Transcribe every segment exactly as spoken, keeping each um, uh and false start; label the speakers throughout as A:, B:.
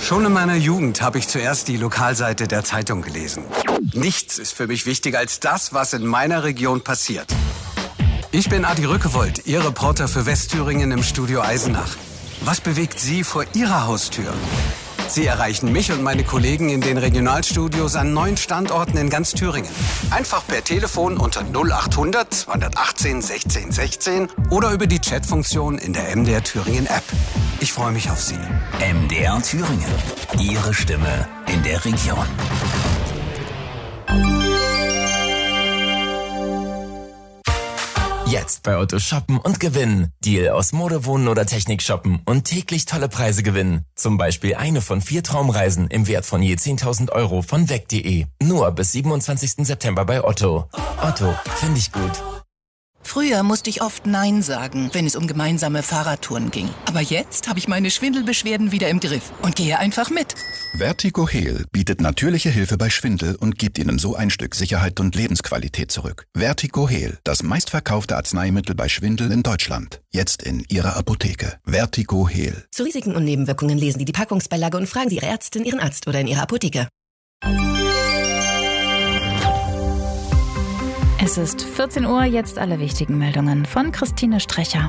A: Schon in meiner Jugend habe ich zuerst die Lokalseite der Zeitung gelesen. Nichts ist für mich wichtiger als das, was in meiner Region passiert. Ich bin Adi Rückewold, Ihr Reporter für Westthüringen im Studio Eisenach. Was bewegt Sie vor Ihrer Haustür? Sie erreichen mich und meine Kollegen in den Regionalstudios an neun Standorten in ganz Thüringen. Einfach per Telefon unter null achthundert zweihundertachtzehn sechzehn sechzehn oder über die Chatfunktion in der M D R Thüringen App. Ich freue mich auf Sie.
B: M D R Thüringen. Ihre Stimme in der Region. Jetzt bei Otto shoppen und gewinnen. Deal aus Mode, Wohnen oder Technik shoppen und täglich tolle Preise gewinnen. Zum Beispiel eine von vier Traumreisen im Wert von je zehntausend Euro von weg punkt de. Nur bis siebenundzwanzigsten September bei Otto. Otto, finde ich gut.
C: Früher musste ich oft Nein sagen, wenn es um gemeinsame Fahrradtouren ging. Aber jetzt habe ich meine Schwindelbeschwerden wieder im Griff und gehe einfach mit.
D: Vertigo Heal bietet natürliche Hilfe bei Schwindel und gibt Ihnen so ein Stück Sicherheit und Lebensqualität zurück. Vertigo Heal, das meistverkaufte Arzneimittel bei Schwindel in Deutschland. Jetzt in Ihrer Apotheke. Vertigo Heal.
E: Zu Risiken und Nebenwirkungen lesen Sie die Packungsbeilage und fragen Sie Ihre Ärztin, Ihren Arzt oder in Ihrer Apotheke.
F: Es ist vierzehn Uhr, jetzt alle wichtigen Meldungen von Christine Strecher.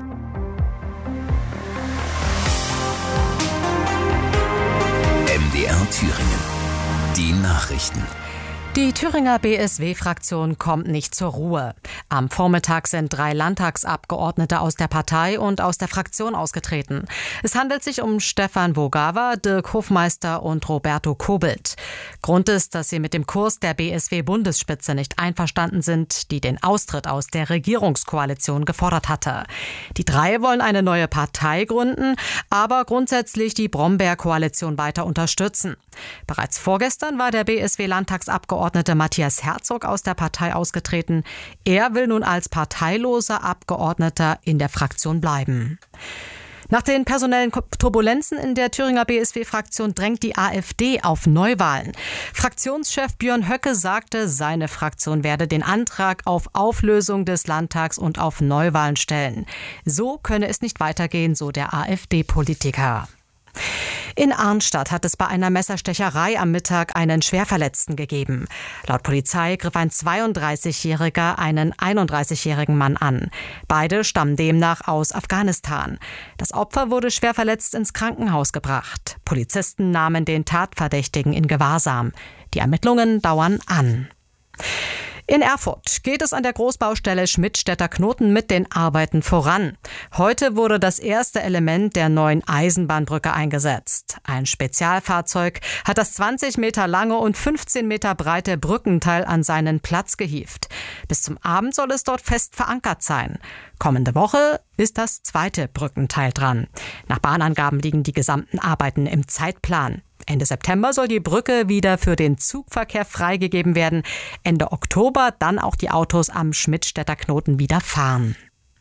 B: M D R Thüringen. Die Nachrichten.
G: Die Thüringer B S W-Fraktion kommt nicht zur Ruhe. Am Vormittag sind drei Landtagsabgeordnete aus der Partei und aus der Fraktion ausgetreten. Es handelt sich um Stefan Vogawa, Dirk Hofmeister und Roberto Kobelt. Grund ist, dass sie mit dem Kurs der B S W-Bundesspitze nicht einverstanden sind, die den Austritt aus der Regierungskoalition gefordert hatte. Die drei wollen eine neue Partei gründen, aber grundsätzlich die Brombeer-Koalition weiter unterstützen. Bereits vorgestern war der B S W-Landtagsabgeordnete Matthias Herzog aus der Partei ausgetreten. Er will nun als parteiloser Abgeordneter in der Fraktion bleiben. Nach den personellen Turbulenzen in der Thüringer B S W-Fraktion drängt die AfD auf Neuwahlen. Fraktionschef Björn Höcke sagte, seine Fraktion werde den Antrag auf Auflösung des Landtags und auf Neuwahlen stellen. So könne es nicht weitergehen, so der AfD-Politiker. In Arnstadt hat es bei einer Messerstecherei am Mittag einen Schwerverletzten gegeben. Laut Polizei griff ein zweiunddreißigjähriger einen einunddreißigjährigen Mann an. Beide stammen demnach aus Afghanistan. Das Opfer wurde schwer verletzt ins Krankenhaus gebracht. Polizisten nahmen den Tatverdächtigen in Gewahrsam. Die Ermittlungen dauern an. In Erfurt geht es an der Großbaustelle Schmidtstädter Knoten mit den Arbeiten voran. Heute wurde das erste Element der neuen Eisenbahnbrücke eingesetzt. Ein Spezialfahrzeug hat das zwanzig Meter lange und fünfzehn Meter breite Brückenteil an seinen Platz gehievt. Bis zum Abend soll es dort fest verankert sein. Kommende Woche ist das zweite Brückenteil dran. Nach Bahnangaben liegen die gesamten Arbeiten im Zeitplan. Ende September soll die Brücke wieder für den Zugverkehr freigegeben werden. Ende Oktober dann auch die Autos am Schmidtstädter Knoten wieder fahren.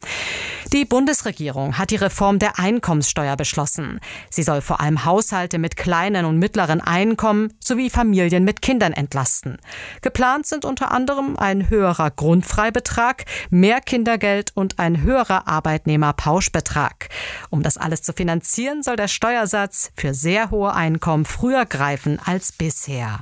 G: Die Bundesregierung hat die Reform der Einkommenssteuer beschlossen. Sie soll vor allem Haushalte mit kleinen und mittleren Einkommen sowie Familien mit Kindern entlasten. Geplant sind unter anderem ein höherer Grundfreibetrag, mehr Kindergeld und ein höherer Arbeitnehmerpauschbetrag. Um das alles zu finanzieren, soll der Steuersatz für sehr hohe Einkommen früher greifen als bisher.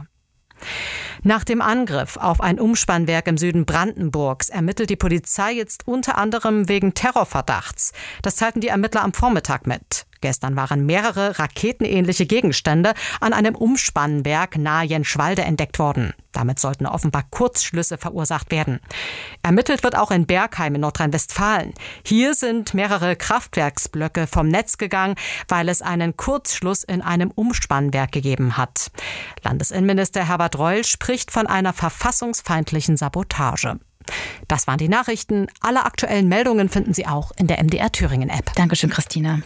G: Nach dem Angriff auf ein Umspannwerk im Süden Brandenburgs ermittelt die Polizei jetzt unter anderem wegen Terrorverdachts. Das teilten die Ermittler am Vormittag mit. Gestern waren mehrere raketenähnliche Gegenstände an einem Umspannwerk nahe Jenschwalde entdeckt worden. Damit sollten offenbar Kurzschlüsse verursacht werden. Ermittelt wird auch in Bergheim in Nordrhein-Westfalen. Hier sind mehrere Kraftwerksblöcke vom Netz gegangen, weil es einen Kurzschluss in einem Umspannwerk gegeben hat. Landesinnenminister Herbert Reul spricht von einer verfassungsfeindlichen Sabotage. Das waren die Nachrichten. Alle aktuellen Meldungen finden Sie auch in der M D R Thüringen App.
F: Dankeschön, Christina.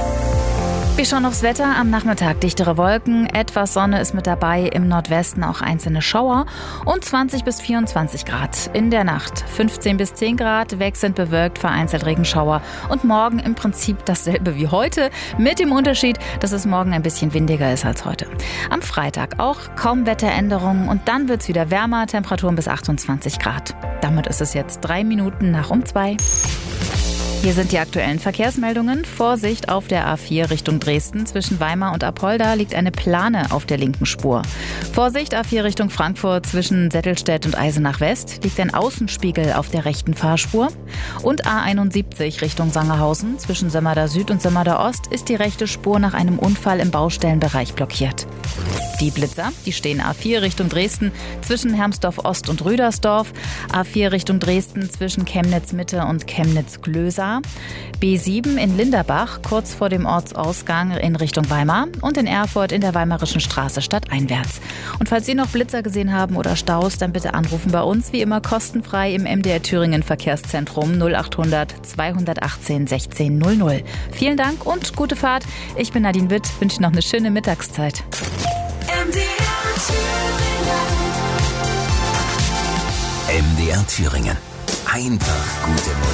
F: Wir schauen aufs Wetter. Am Nachmittag dichtere Wolken, etwas Sonne ist mit dabei, im Nordwesten auch einzelne Schauer und zwanzig bis vierundzwanzig Grad. In der Nacht fünfzehn bis zehn Grad, wechselnd bewölkt, vereinzelt Regenschauer und morgen im Prinzip dasselbe wie heute, mit dem Unterschied, dass es morgen ein bisschen windiger ist als heute. Am Freitag auch kaum Wetteränderungen und dann wird es wieder wärmer, Temperaturen bis achtundzwanzig Grad. Damit ist es jetzt drei Minuten nach um zwei. Hier sind die aktuellen Verkehrsmeldungen. Vorsicht auf der A vier Richtung Dresden. Zwischen Weimar und Apolda liegt eine Plane auf der linken Spur. Vorsicht A vier Richtung Frankfurt. Zwischen Settelstedt und Eisenach West liegt ein Außenspiegel auf der rechten Fahrspur. Und A einundsiebzig Richtung Sangerhausen. Zwischen Sömmerda Süd und Sömmerda Ost ist die rechte Spur nach einem Unfall im Baustellenbereich blockiert. Die Blitzer, die stehen A vier Richtung Dresden zwischen Hermsdorf Ost und Rüdersdorf, A vier Richtung Dresden zwischen Chemnitz Mitte und Chemnitz Glösa, B sieben in Linderbach kurz vor dem Ortsausgang in Richtung Weimar und in Erfurt in der Weimarischen Straße stadteinwärts. Und falls Sie noch Blitzer gesehen haben oder Staus, dann bitte anrufen bei uns, wie immer kostenfrei im M D R Thüringen Verkehrszentrum null achthundert zweihundertachtzehn sechzehn null null. Vielen Dank und gute Fahrt. Ich bin Nadine Witt, wünsche noch eine schöne Mittagszeit.
H: M D R Thüringen.
I: M D R Thüringen. Einfach gute Musik.